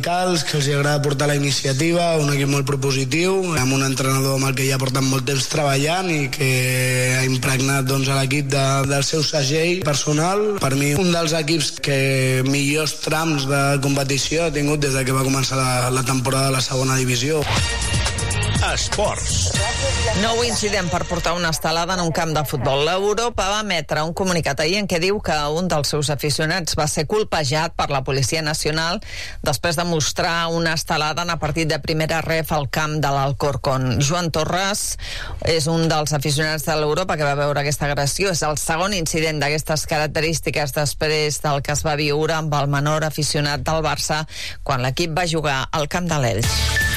Que els agrada portar la iniciativa, un equip molt propositiu, amb un entrenador amb el que ja porten molt temps treballant i que ha impregnat a l'equip del seu segell personal. Per mi, un dels equips que millors trams de competició ha tingut des que va començar la temporada de la segona divisió. Esports. Nou incident per portar una estelada en un camp de futbol. L'Europa va emetre un comunicat ahir en què diu que un dels seus aficionats va ser colpejat per la Policia Nacional després de mostrar una estelada en el partit de primera ref al camp de l'Alcorcón. Joan Torres és un dels aficionats de l'Europa que va veure aquesta agressió. És el segon incident d'aquestes característiques després del que es va viure amb el menor aficionat del Barça quan l'equip va jugar al camp de l'Elx.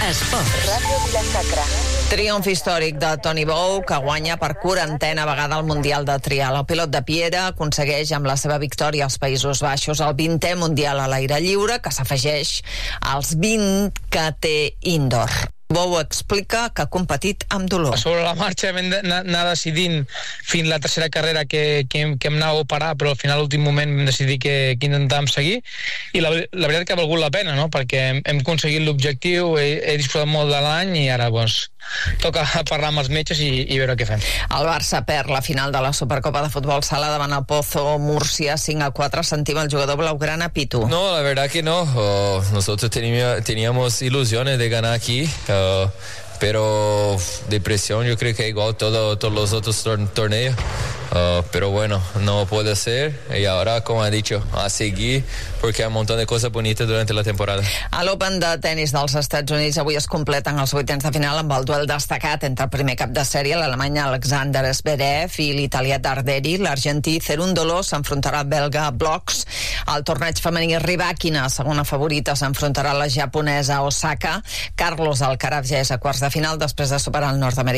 Triomf històric de Toni Bou, que guanya per 40a vegada el Mundial de Trial. El pilot de Piera aconsegueix amb la seva victòria als Països Baixos el 20è Mundial a l'aire lliure, que s'afegeix als 20 que té indoor. Bou explica que ha competit amb dolor. Sobre la marxa vam anar decidint fins la tercera carrera que em anava a operar, però al final, a l'últim moment, vam decidir que intentàvem seguir, i la veritat que ha valgut la pena, no? Perquè hem aconseguit l'objectiu, he disfrutat molt de l'any i ara toca parlar amb els metges i veure què fem. El Barça perd la final de la Supercopa de Futbol Sala davant el Pozo Múrcia 5-4. Sentim el jugador blaugrana Pitu. No, la verdad que no. Nosotros teníamos ilusiones de ganar aquí, pero de presión yo creo que igual todos los otros torneos, pero bueno, no puede ser, y ahora, como ha dicho, a seguir, porque hay un montón de cosas bonitas durante la temporada. A l'Open de tenis dels Estats Units avui es completen els vuitens de final amb el duel destacat entre el primer cap de sèrie, l'alemany Alexander Zverev, i l'italià Darderi. L'argentí Cerúndolo s'enfrontarà al belga Bloks. Al torneig femení, Rybakina, segona favorita, s'enfrontarà a la japonesa Osaka. Carlos Alcaraz ja és a quarts de final després de superar el nord-americà